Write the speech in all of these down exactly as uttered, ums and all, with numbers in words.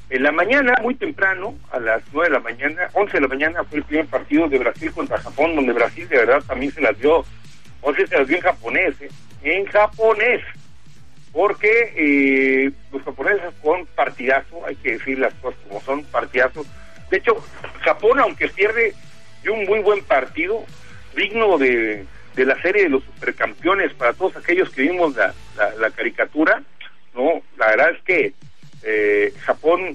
En la mañana, muy temprano, a las nueve de la mañana, once de la mañana, fue el primer partido de Brasil contra Japón, donde Brasil de verdad también se las dio, o sea, se las dio en japonés, ¿eh? en japonés, porque eh, los japoneses con partidazo, hay que decir las cosas como son, partidazo. De hecho, Japón, aunque pierde de un muy buen partido, digno de, de la serie de los supercampeones, para todos aquellos que vimos la, la, la caricatura, no, la verdad es que eh, Japón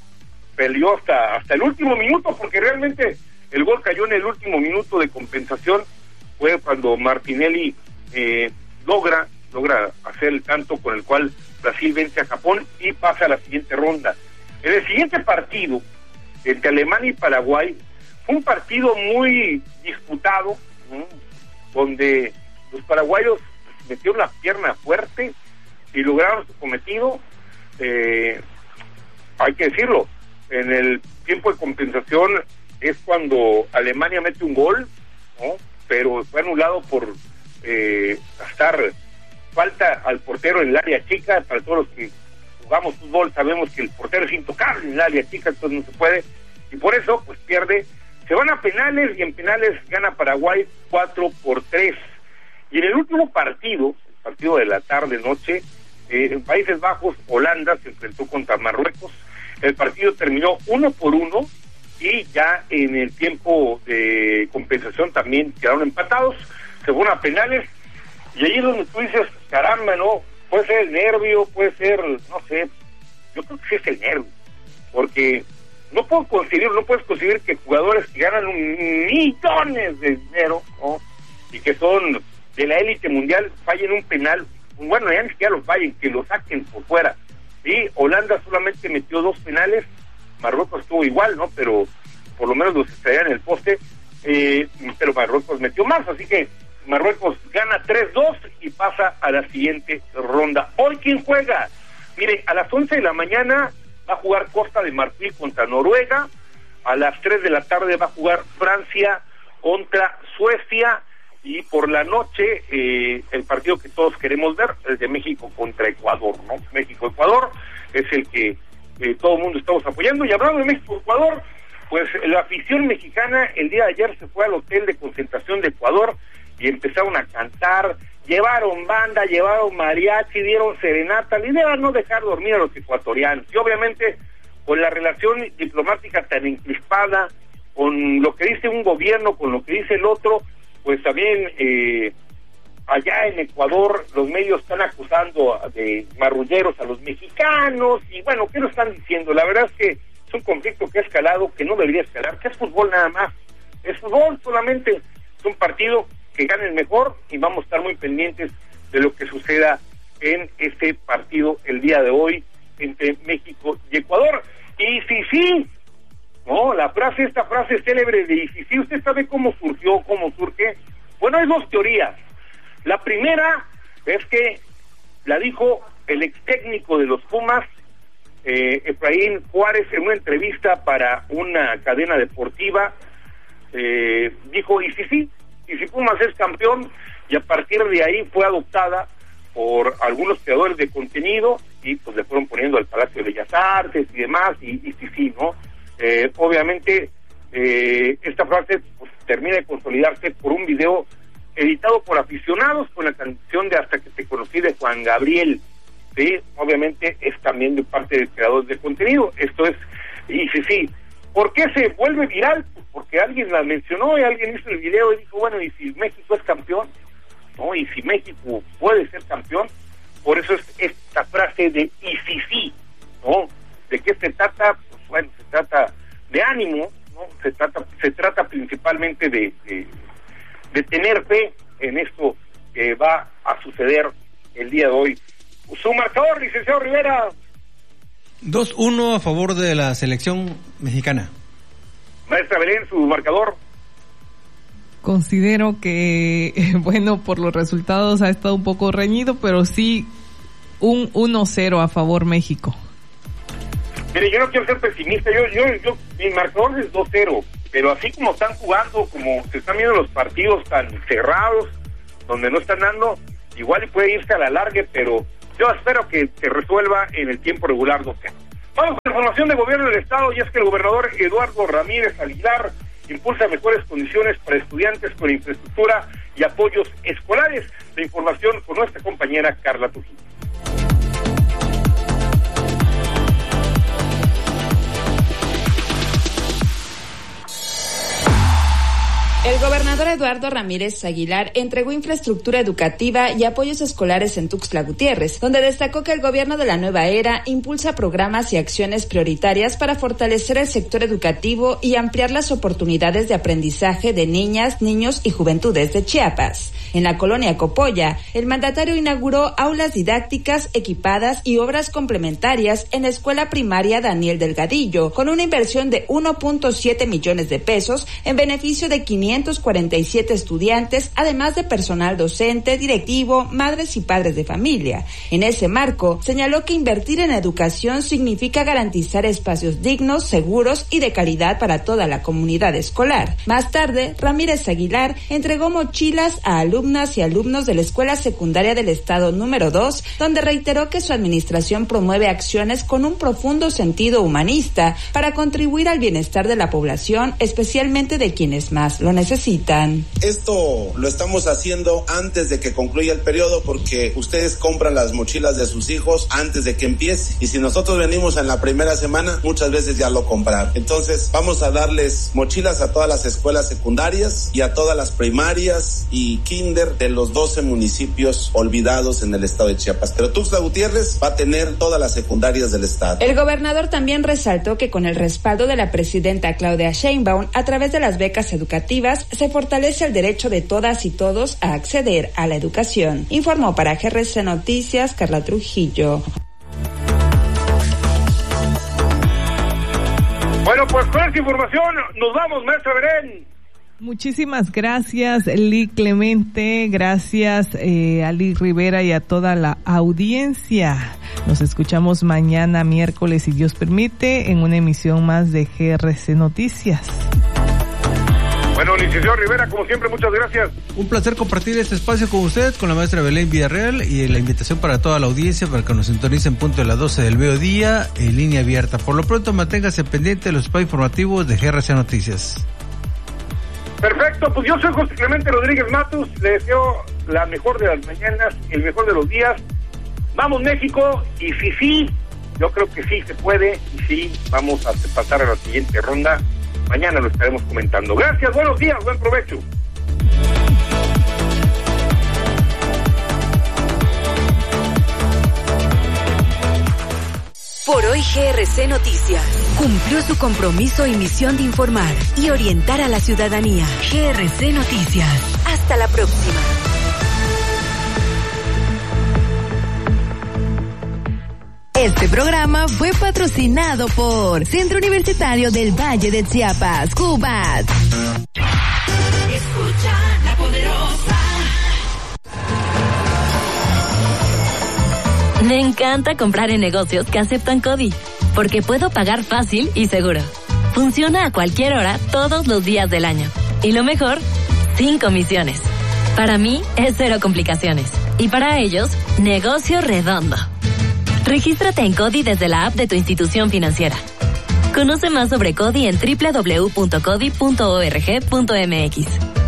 peleó hasta hasta el último minuto, porque realmente el gol cayó en el último minuto de compensación. Fue cuando Martinelli eh, logra logra hacer el tanto con el cual Brasil vence a Japón y pasa a la siguiente ronda. En el siguiente partido, entre Alemania y Paraguay, fue un partido muy disputado, ¿no? Donde los paraguayos metieron la pierna fuerte y lograron su cometido. Eh, hay que decirlo, en el tiempo de compensación es cuando Alemania mete un gol, ¿no? Pero fue anulado por eh, gastar falta al portero en el área chica. Para todos los que jugamos fútbol sabemos que el portero es intocable en el área chica, entonces no se puede, y por eso pues pierde. Se van a penales y en penales gana Paraguay cuatro por tres. Y en el último partido, el partido de la tarde-noche, eh, en Países Bajos, Holanda se enfrentó contra Marruecos. El partido terminó uno por uno y ya en el tiempo de compensación también quedaron empatados. Se fueron a penales y ahí es donde tú dices, caramba, ¿no? Puede ser el nervio, puede ser, no sé, yo creo que sí es el nervio, porque no puedo conseguir, no puedes conseguir que jugadores que ganan un millones de dinero, ¿no? Y que son de la élite mundial fallen un penal. Bueno, ya ni siquiera lo fallen, que lo saquen por fuera. Sí, Holanda solamente metió dos penales, Marruecos estuvo igual, ¿no? Pero por lo menos los estarían en el poste, eh, pero Marruecos metió más, así que Marruecos gana tres dos y pasa a la siguiente ronda. ¿Hoy quién juega? Mire, a las once de la mañana va a jugar Costa de Marfil contra Noruega, a las tres de la tarde va a jugar Francia contra Suecia, y por la noche eh, el partido que todos queremos ver, el de México contra Ecuador, ¿no? México-Ecuador es el que eh, todo el mundo estamos apoyando. Y hablando de México-Ecuador, pues la afición mexicana el día de ayer se fue al hotel de concentración de Ecuador y empezaron a cantar, llevaron banda, llevaron mariachi, dieron serenata. La idea era no dejar dormir a los ecuatorianos, y obviamente con la relación diplomática tan encrispada, con lo que dice un gobierno, con lo que dice el otro, pues también eh, allá en Ecuador los medios están acusando de marrulleros a los mexicanos, y bueno, ¿qué nos están diciendo? La verdad es que es un conflicto que ha escalado, que no debería escalar, que es fútbol nada más, es fútbol solamente, es un partido que gane el mejor, y vamos a estar muy pendientes de lo que suceda en este partido el día de hoy entre México y Ecuador. Y sí, sí, no, la frase, esta frase célebre de y sí, sí, ¿usted sabe cómo surgió, cómo surge? Bueno, hay dos teorías. La primera es que la dijo el ex técnico de los Pumas, eh, Efraín Juárez, en una entrevista para una cadena deportiva. Eh, dijo, y sí, sí, y si Pumas es campeón, y a partir de ahí fue adoptada por algunos creadores de contenido, y pues le fueron poniendo al Palacio de Bellas Artes y demás, y, y sí, sí, ¿no? Eh, obviamente, eh, esta frase pues, termina de consolidarse por un video editado por aficionados con la canción de Hasta que te conocí de Juan Gabriel, ¿sí? Obviamente es también de parte de creadores de contenido. Esto es, y sí, sí. ¿Por qué se vuelve viral? Pues porque alguien la mencionó y alguien hizo el video y dijo, bueno, ¿y si México es campeón? ¿No? ¿Y si México puede ser campeón? Por eso es esta frase de y sí, sí, ¿no? ¿De qué se trata? Pues bueno, se trata de ánimo, ¿no? Se trata, se trata principalmente de, de, de tener fe en esto que va a suceder el día de hoy. Su marcador, licenciado Rivera. dos uno a favor de la selección mexicana. Maestra Belén, su marcador. Considero que, bueno, por los resultados ha estado un poco reñido, pero sí un uno cero a favor México. Mire, yo no quiero ser pesimista, yo, yo, yo, mi marcador es dos cero, pero así como están jugando, como se están viendo los partidos tan cerrados, donde no están dando, igual y puede irse a la larga, pero yo espero que se resuelva en el tiempo regular dos cero. Vamos con el información de gobierno del Estado, y es que el gobernador Eduardo Ramírez Aguilar impulsa mejores condiciones para estudiantes con infraestructura y apoyos escolares. La información con nuestra compañera Carla Trujillo. El gobernador Eduardo Ramírez Aguilar entregó infraestructura educativa y apoyos escolares en Tuxtla Gutiérrez, donde destacó que el gobierno de la nueva era impulsa programas y acciones prioritarias para fortalecer el sector educativo y ampliar las oportunidades de aprendizaje de niñas, niños y juventudes de Chiapas. En la colonia Copolla, el mandatario inauguró aulas didácticas equipadas y obras complementarias en la escuela primaria Daniel Delgadillo, con una inversión de uno punto siete millones de pesos en beneficio de quinientos cuarenta y siete estudiantes, además de personal docente, directivo, madres y padres de familia. En ese marco, señaló que invertir en educación significa garantizar espacios dignos, seguros y de calidad para toda la comunidad escolar. Más tarde, Ramírez Aguilar entregó mochilas a alumnas y alumnos de la Escuela Secundaria del Estado número dos, donde reiteró que su administración promueve acciones con un profundo sentido humanista para contribuir al bienestar de la población, especialmente de quienes más lo necesitan. necesitan. Esto lo estamos haciendo antes de que concluya el periodo, porque ustedes compran las mochilas de sus hijos antes de que empiece, y si nosotros venimos en la primera semana, muchas veces ya lo compraron. Entonces vamos a darles mochilas a todas las escuelas secundarias y a todas las primarias y kinder de los doce municipios olvidados en el estado de Chiapas, pero Tuxtla Gutiérrez va a tener todas las secundarias del estado. El gobernador también resaltó que con el respaldo de la presidenta Claudia Sheinbaum, a través de las becas educativas, se fortalece el derecho de todas y todos a acceder a la educación. Informó para G R C Noticias Carla Trujillo. Bueno, pues con esta información nos vamos, maestra Belén. Muchísimas gracias, Lee Clemente, gracias eh, a Lee Rivera y a toda la audiencia. Nos escuchamos mañana miércoles, si Dios permite, en una emisión más de G R C Noticias. Bueno, licenciado Rivera, como siempre, muchas gracias. Un placer compartir este espacio con usted, con la maestra Belén Villarreal, y la invitación para toda la audiencia para que nos sintonicen punto de las doce del mediodía en línea abierta. Por lo pronto, manténgase pendiente de los espacios informativos de G R C Noticias. Perfecto, pues yo soy José Clemente Rodríguez Matus, le deseo la mejor de las mañanas, el mejor de los días. Vamos México, y si sí, yo creo que sí se puede, y sí, vamos a pasar a la siguiente ronda. Mañana lo estaremos comentando. Gracias, buenos días, buen provecho. Por hoy G R C Noticias cumplió su compromiso y misión de informar y orientar a la ciudadanía. G R C Noticias. Hasta la próxima. Este programa fue patrocinado por Centro Universitario del Valle de Chiapas, Cubat. Escucha la poderosa. Me encanta comprar en negocios que aceptan CODI, porque puedo pagar fácil y seguro. Funciona a cualquier hora, todos los días del año. Y lo mejor, sin comisiones. Para mí, es cero complicaciones. Y para ellos, negocio redondo. Regístrate en CODI desde la app de tu institución financiera. Conoce más sobre CODI en doble u doble u doble u punto codi punto org punto m x.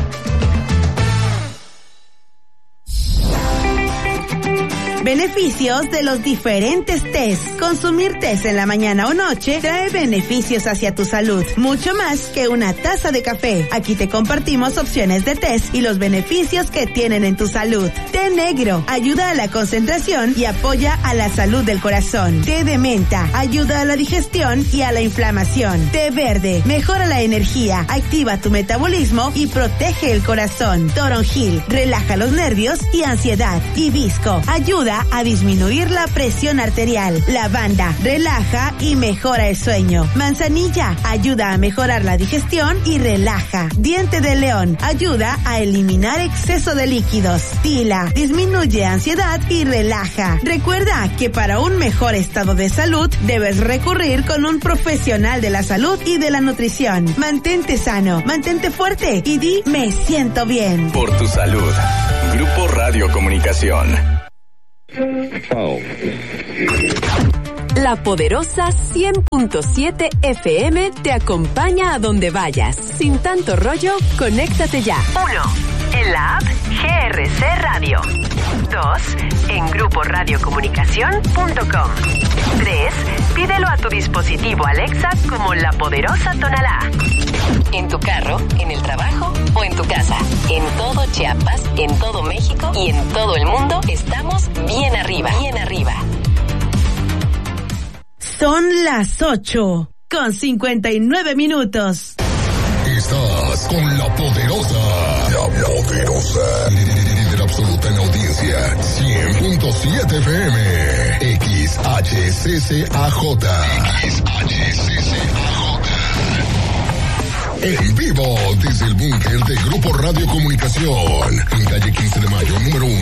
Beneficios de los diferentes tés. Consumir tés en la mañana o noche trae beneficios hacia tu salud, mucho más que una taza de café. Aquí te compartimos opciones de tés y los beneficios que tienen en tu salud. Té negro ayuda a la concentración y apoya a la salud del corazón. Té de menta ayuda a la digestión y a la inflamación. Té verde mejora la energía, activa tu metabolismo y protege el corazón. Toronjil relaja los nervios y ansiedad. Hibisco ayuda a disminuir la presión arterial. Lavanda relaja y mejora el sueño. Manzanilla ayuda a mejorar la digestión y relaja. Diente de león ayuda a eliminar exceso de líquidos. Tila disminuye ansiedad y relaja. Recuerda que para un mejor estado de salud debes recurrir con un profesional de la salud y de la nutrición. Mantente sano, mantente fuerte y di me siento bien. Por tu salud. Grupo Radio Comunicación. La poderosa cien punto siete F M te acompaña a donde vayas. Sin tanto rollo, conéctate ya. Uno, en la app G R C Radio. Dos, en grupo radio comunicación punto com. Tres, pídelo a tu dispositivo Alexa como La Poderosa Tonalá. En tu carro, en el trabajo o en tu casa. En todo Chiapas, en todo México y en todo el mundo estamos bien arriba, bien arriba. Son las ocho con cincuenta y nueve minutos. Estás con La Poderosa. La Poderosa. Líder absoluta en audiencia. cien punto siete F M. X H C C A J. X H C C A J. En vivo desde el búnker de Grupo Radio Comunicación. En calle quince de mayo, número uno.